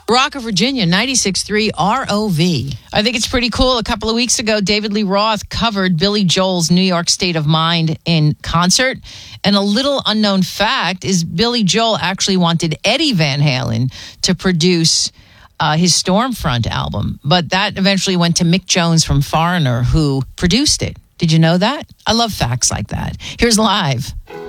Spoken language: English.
Rock of Virginia, 96.3 ROV. I think it's pretty cool. A couple of weeks ago, David Lee Roth covered Billy Joel's New York State of Mind in concert. And a little unknown fact is Billy Joel actually wanted Eddie Van Halen to produce his Stormfront album. But that eventually went to Mick Jones from Foreigner, who produced it. Did you know that? I love facts like that. Here's Live.